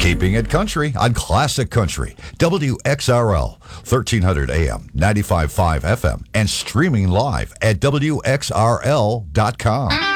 Keeping it country on Classic Country, WXRL, 1300 AM, 95.5 FM, and streaming live at WXRL.com.